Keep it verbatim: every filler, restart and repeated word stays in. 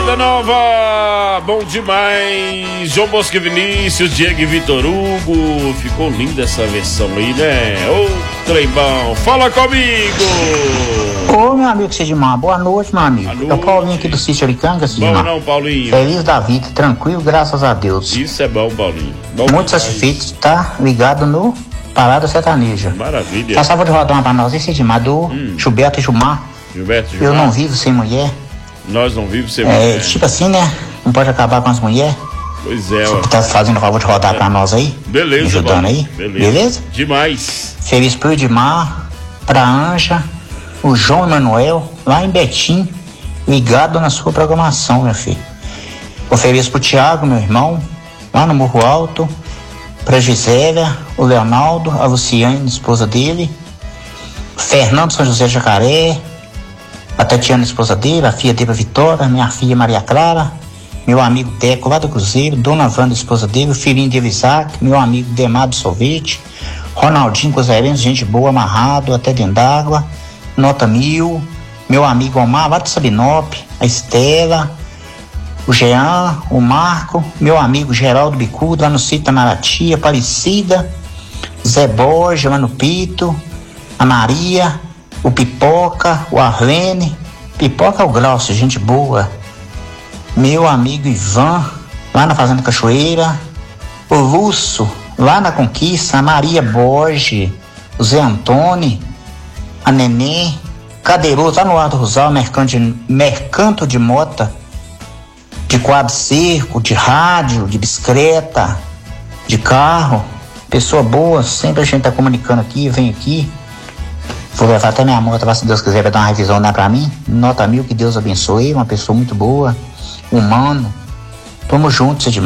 Estrada Nova, bom demais. João Bosco e Vinícius, Diego e Vitor Hugo. Ficou linda essa versão aí, né? Ô, trem bom, fala comigo. Ô, meu amigo Sidmar, boa noite, meu amigo. Boa É o Paulinho aqui do Sítio Aricanga, Sidmar. Bom não, Paulinho. Feliz da vida, tranquilo, graças a Deus. Isso é bom, Paulinho. Bom Muito demais. satisfeito, tá ligado no Parada Sertaneja. Maravilha. Só vou de rodar uma pra nós, hein, Sidmar, do Hum. Gilberto e Gilmar. Gilberto, Eu Gilmar. não vivo sem mulher. Nós não vivemos sem É, mulher. tipo assim, né? Não pode acabar com as mulheres. Pois é, ó. Você tá fazendo o favor de rodar pra nós aí? Beleza, Me ajudando Paulinho. aí? Beleza. Beleza? Demais. Feliz pro Edmar, pra Anja, o João Emanuel, lá em Betim, ligado na sua programação, meu filho. Feliz pro Thiago, meu irmão, lá no Morro Alto, pra Gisélia, o Leonardo, a Luciane, esposa dele, Fernando São José Jacaré, a Tatiana, esposa dele, a filha dele, a Vitória, minha filha Maria Clara, meu amigo Teco lá do Cruzeiro, Dona Wanda, esposa dele, o filhinho dele Isaac, meu amigo Demado Sorvete, Ronaldinho Cozeirense, gente boa, amarrado, até dentro d'água, nota mil, meu amigo Omar, lá do Sabinop, a Estela, o Jean, o Marco, meu amigo Geraldo Bicudo, lá no sítio da Maratia, Aparecida, Zé Borja, lá no Pito, a Maria, o Pipoca, o Arlene, Pipoca é o Glaucio, gente boa, meu amigo Ivan, lá na Fazenda Cachoeira, o Lúcio, lá na Conquista, a Maria Borges, o Zé Antônio, a Nenê, Cadeiroso, lá no Alto Rosal, Mercanto de, Mercanto de Mota, de quadro cerco, de rádio, de bicicleta, de carro, pessoa boa, sempre a gente tá comunicando aqui, vem aqui. Vou levar até minha moto, se Deus quiser, vai dar uma revisão, né, pra mim. Nota mil, que Deus abençoe, uma pessoa muito boa, humano. Tamo juntos, Edmar.